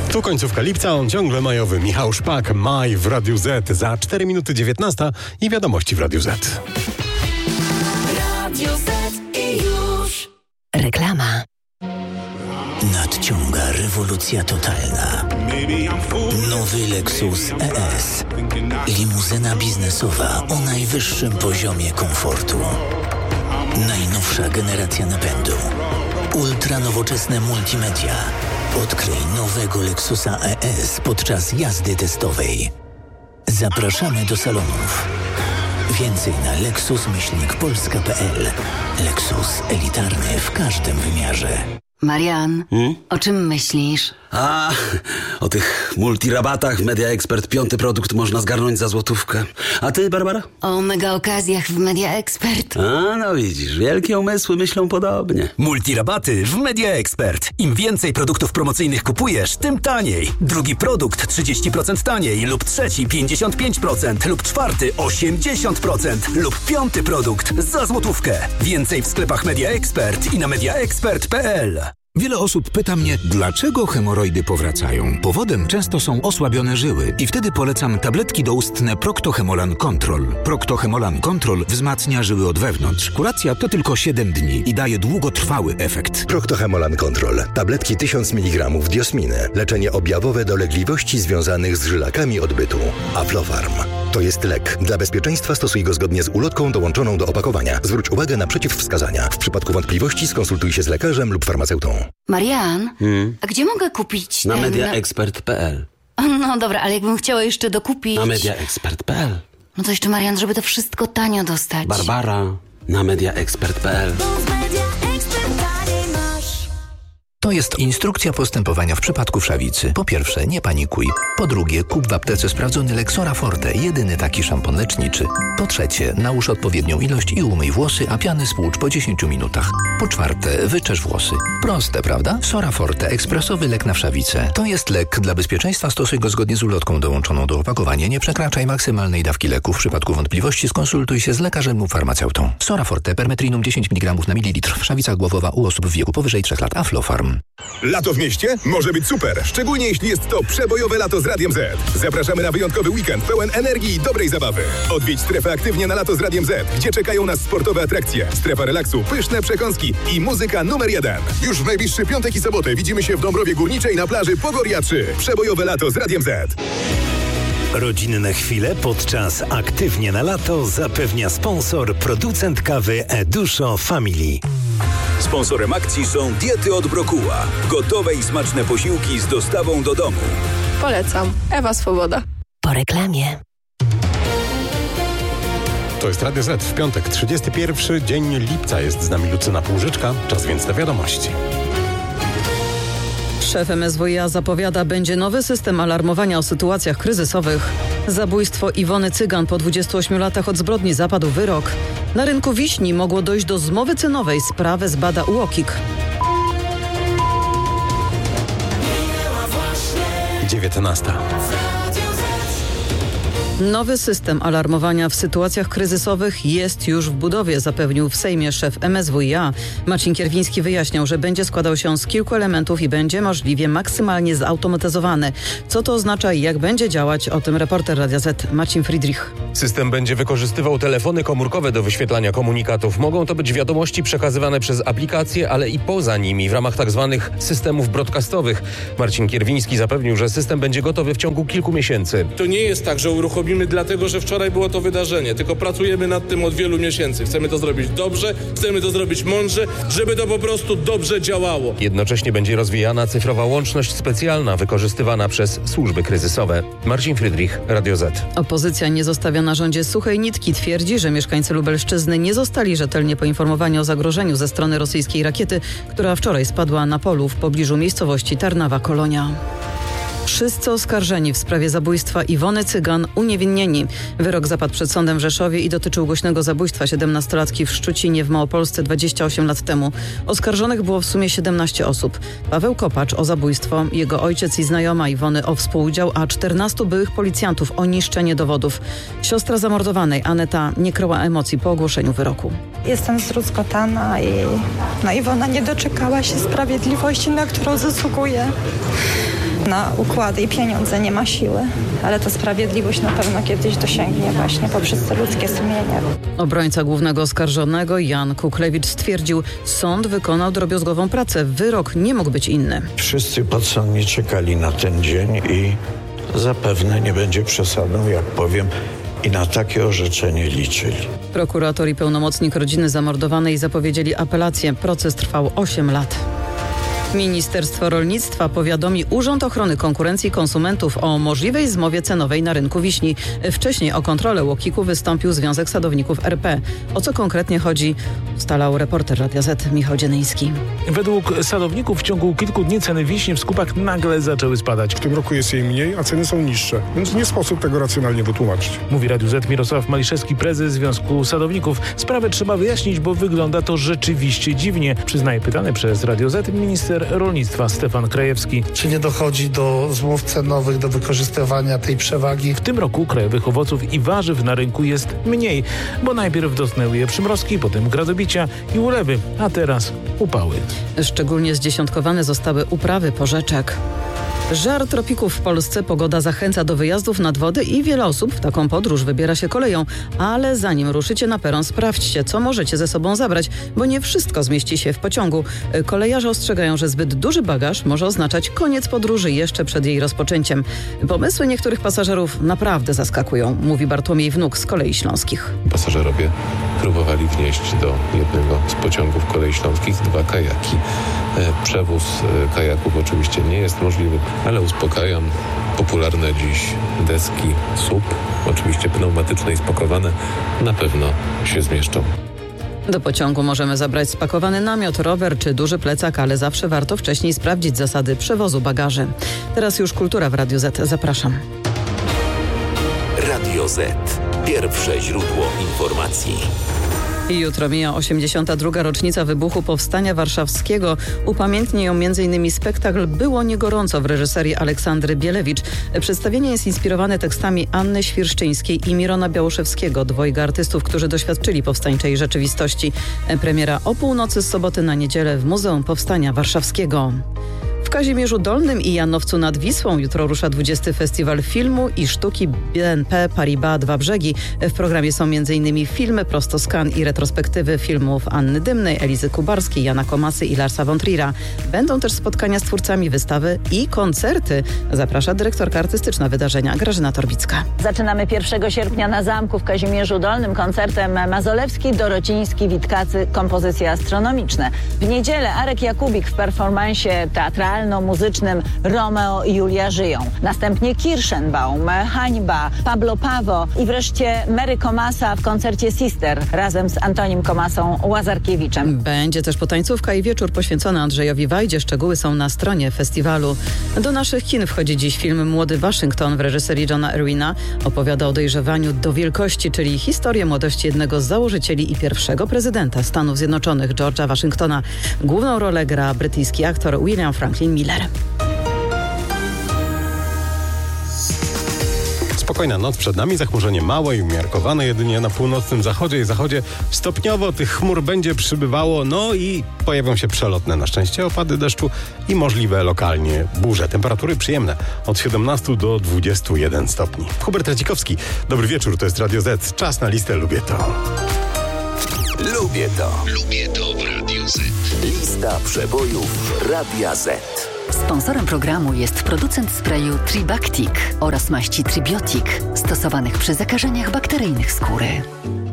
Tu końcówka lipca, on ciągle majowy. Michał Szpak, Maj w Radiu Z. Za 4 minuty 19 i wiadomości w Radiu Z. Radio Z i już. Reklama. Nadciąga rewolucja totalna. Nowy Lexus ES. Limuzyna biznesowa o najwyższym poziomie komfortu. Najnowsza generacja napędu. Ultra nowoczesne multimedia. Odkryj nowego Lexusa ES podczas jazdy testowej. Zapraszamy do salonów. Więcej na lexus-polska.pl. Lexus elitarny w każdym wymiarze. Marian, o czym myślisz? O tych multirabatach w Media Expert 5. produkt można zgarnąć za złotówkę. A ty, Barbara? O mega okazjach w Media Expert. No widzisz, wielkie umysły myślą podobnie. Multirabaty w Media Expert. Im więcej produktów promocyjnych kupujesz, tym taniej. Drugi produkt 30% taniej lub trzeci 55% lub czwarty 80% lub 5. produkt za złotówkę. Więcej w sklepach Media Expert i na mediaexpert.pl. Wiele osób pyta mnie, dlaczego hemoroidy powracają. Powodem często są osłabione żyły i wtedy polecam tabletki doustne Procto-Hemolan Control. Procto-Hemolan Control wzmacnia żyły od wewnątrz. Kuracja to tylko 7 dni i daje długotrwały efekt. Procto-Hemolan Control. Tabletki 1000 mg diosminy. Leczenie objawowe dolegliwości związanych z żylakami odbytu. Aflofarm. To jest lek. Dla bezpieczeństwa stosuj go zgodnie z ulotką dołączoną do opakowania. Zwróć uwagę na przeciwwskazania. W przypadku wątpliwości skonsultuj się z lekarzem lub farmaceutą. Marian, a gdzie mogę kupić Na ten... mediaexpert.pl. No dobra, ale jakbym chciała jeszcze dokupić... Na mediaexpert.pl. No to jeszcze, Marian, żeby to wszystko tanio dostać. Barbara, na mediaexpert.pl. To jest instrukcja postępowania w przypadku wszawicy. Po pierwsze, nie panikuj. Po drugie, kup w aptece sprawdzony Lexora Forte, jedyny taki szampon leczniczy. Po trzecie, nałóż odpowiednią ilość i umyj włosy, a piany spłucz po 10 minutach. Po czwarte, wyczesz włosy. Proste, prawda? Sora Forte, ekspresowy lek na wszawicę. To jest lek. Dla bezpieczeństwa stosuj go zgodnie z ulotką dołączoną do opakowania. Nie przekraczaj maksymalnej dawki leku. W przypadku wątpliwości skonsultuj się z lekarzem lub farmaceutą. Sora Forte, permetrinum 10 mg na mililitr. Wszawica głowowa u osób w wieku powyżej 3 lat. Aflofarm. Lato w mieście może być super, szczególnie jeśli jest to przebojowe lato z Radiem Z. Zapraszamy na wyjątkowy weekend pełen energii i dobrej zabawy. Odwiedź strefę aktywnie na lato z Radiem Z, gdzie czekają nas sportowe atrakcje, strefa relaksu, pyszne przekąski i muzyka numer 1. Już w najbliższy piątek i sobotę widzimy się w Dąbrowie Górniczej na plaży Pogoria 3. Przebojowe lato z Radiem Z. Rodzinne chwile podczas Aktywnie na lato zapewnia sponsor, producent kawy Eduszo Family. Sponsorem akcji są diety od Brokuła. Gotowe i smaczne posiłki z dostawą do domu. Polecam. Ewa Swoboda. Po reklamie. To jest Radio Z w piątek, 31 dzień lipca. Jest z nami Lucyna Półżyczka. Czas więc na wiadomości. Szef MSWiA zapowiada, będzie nowy system alarmowania o sytuacjach kryzysowych. Zabójstwo Iwony Cygan po 28 latach od zbrodni zapadł wyrok. Na rynku wiśni mogło dojść do zmowy cenowej. Sprawę zbada UOKiK. 19. Nowy system alarmowania w sytuacjach kryzysowych jest już w budowie, zapewnił w Sejmie szef MSWiA. Marcin Kierwiński wyjaśniał, że będzie składał się z kilku elementów i będzie możliwie maksymalnie zautomatyzowany. Co to oznacza i jak będzie działać? O tym reporter Radia Z Marcin Friedrich. System będzie wykorzystywał telefony komórkowe do wyświetlania komunikatów. Mogą to być wiadomości przekazywane przez aplikacje, ale i poza nimi w ramach tzw. systemów broadcastowych. Marcin Kierwiński zapewnił, że system będzie gotowy w ciągu kilku miesięcy. To nie jest tak, że uruchomimy dlatego, że wczoraj było to wydarzenie, tylko pracujemy nad tym od wielu miesięcy. Chcemy to zrobić dobrze, chcemy to zrobić mądrze, żeby to po prostu dobrze działało. Jednocześnie będzie rozwijana cyfrowa łączność specjalna wykorzystywana przez służby kryzysowe. Marcin Friedrich, Radio Z. Opozycja nie zostawia na rządzie suchej nitki. Twierdzi, że mieszkańcy Lubelszczyzny nie zostali rzetelnie poinformowani o zagrożeniu ze strony rosyjskiej rakiety, która wczoraj spadła na polu w pobliżu miejscowości Tarnawa-Kolonia. Wszyscy oskarżeni w sprawie zabójstwa Iwony Cygan uniewinnieni. Wyrok zapadł przed sądem w Rzeszowie i dotyczył głośnego zabójstwa 17-latki w Szczucinie w Małopolsce 28 lat temu. Oskarżonych było w sumie 17 osób. Paweł Kopacz o zabójstwo, jego ojciec i znajoma Iwony o współudział, a 14 byłych policjantów o niszczenie dowodów. Siostra zamordowanej, Aneta, nie kryła emocji po ogłoszeniu wyroku. Jestem zdruzgotana i Iwona nie doczekała się sprawiedliwości, na którą zasługuje. na układy i pieniądze nie ma siły. Ale ta sprawiedliwość na pewno kiedyś dosięgnie właśnie poprzez te ludzkie sumienie. Obrońca głównego oskarżonego Jan Kuklewicz stwierdził, sąd wykonał drobiazgową pracę. Wyrok nie mógł być inny. Wszyscy podsądni czekali na ten dzień i zapewne nie będzie przesadą, jak powiem, i na takie orzeczenie liczyli. Prokurator i pełnomocnik rodziny zamordowanej zapowiedzieli apelację. Proces trwał 8 lat. Ministerstwo Rolnictwa powiadomi Urząd Ochrony Konkurencji i Konsumentów o możliwej zmowie cenowej na rynku wiśni. Wcześniej o kontrolę UOKiK-u wystąpił Związek Sadowników RP. O co konkretnie chodzi, ustalał reporter Radia Z Michał Dzienyński. Według sadowników w ciągu kilku dni ceny wiśni w skupach nagle zaczęły spadać. W tym roku jest jej mniej, a ceny są niższe, więc nie sposób tego racjonalnie wytłumaczyć. Mówi Radiu Z Mirosław Maliszewski, prezes Związku Sadowników. Sprawę trzeba wyjaśnić, bo wygląda to rzeczywiście dziwnie, przyznaje pytany przez Radio Z minister rolnictwa Stefan Krajewski. Czy nie dochodzi do zmów cenowych, do wykorzystywania tej przewagi? W tym roku krajowych owoców i warzyw na rynku jest mniej, bo najpierw dotknęły je przymrozki, potem gradobicia i ulewy, a teraz upały. Szczególnie zdziesiątkowane zostały uprawy porzeczek. Żar tropików w Polsce, pogoda zachęca do wyjazdów nad wodę i wiele osób w taką podróż wybiera się koleją. Ale zanim ruszycie na peron, sprawdźcie, co możecie ze sobą zabrać, bo nie wszystko zmieści się w pociągu. Kolejarze ostrzegają, że zbyt duży bagaż może oznaczać koniec podróży jeszcze przed jej rozpoczęciem. Pomysły niektórych pasażerów naprawdę zaskakują, mówi Bartłomiej Wnuk z Kolei Śląskich. Pasażerowie próbowali wnieść do jednego z pociągów Kolei Śląskich 2 kajaki. Przewóz kajaków oczywiście nie jest możliwy, ale uspokajam. Popularne dziś deski SUP, oczywiście pneumatyczne i spakowane, na pewno się zmieszczą. Do pociągu możemy zabrać spakowany namiot, rower czy duży plecak, ale zawsze warto wcześniej sprawdzić zasady przewozu bagaży. Teraz już kultura w Radiu Z. Zapraszam. Radio Z. Pierwsze źródło informacji. Jutro mija 82. rocznica wybuchu Powstania Warszawskiego. Upamiętni ją m.in. spektakl Było niegorąco w reżyserii Aleksandry Bielewicz. Przedstawienie jest inspirowane tekstami Anny Świerszczyńskiej i Mirona Białoszewskiego, dwojga artystów, którzy doświadczyli powstańczej rzeczywistości. Premiera o północy z soboty na niedzielę w Muzeum Powstania Warszawskiego. W Kazimierzu Dolnym i Janowcu nad Wisłą jutro rusza 20. Festiwal Filmu i Sztuki BNP Paribas Dwa Brzegi. W programie są m.in. filmy prosto z Cannes i retrospektywy filmów Anny Dymnej, Elizy Kubarskiej, Jana Komasy i Larsa von Trier'a. Będą też spotkania z twórcami, wystawy i koncerty. Zaprasza dyrektorka artystyczna wydarzenia Grażyna Torbicka. Zaczynamy 1 sierpnia na zamku w Kazimierzu Dolnym koncertem Mazolewski, Dorociński, Witkacy, kompozycje astronomiczne. W niedzielę Arek Jakubik w performansie teatralno-muzycznym Romeo i Julia żyją. Następnie Kirschenbaum, Hańba, Pablo Pawo i wreszcie Mary Komasa w koncercie Sister razem z Antonim Komasą Łazarkiewiczem. Będzie też potańcówka i wieczór poświęcony Andrzejowi Wajdzie. Szczegóły są na stronie festiwalu. Do naszych kin wchodzi dziś film Młody Waszyngton w reżyserii Johna Erwina. Opowiada o dojrzewaniu do wielkości, czyli historię młodości jednego z założycieli i pierwszego prezydenta Stanów Zjednoczonych, George'a Waszyngtona. Główną rolę gra brytyjski aktor William Franklin Miller. Spokojna noc przed nami, zachmurzenie małe i umiarkowane, jedynie na północnym zachodzie i zachodzie stopniowo tych chmur będzie przybywało, no i pojawią się przelotne na szczęście opady deszczu i możliwe lokalnie burze. Temperatury przyjemne od 17 do 21 stopni. Hubert Radzikowski, dobry wieczór, to jest Radio Z. Czas na listę Lubię to. Lubię to. Lubię to w Radiu Z. Lista przebojów Radia Z. Sponsorem programu jest producent sprayu Tribactic oraz maści Tribiotic stosowanych przy zakażeniach bakteryjnych skóry.